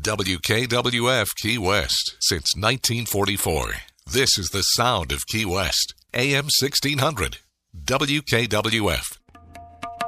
WKWF Key West since 1944. This is the sound of Key West. AM 1600. WKWF.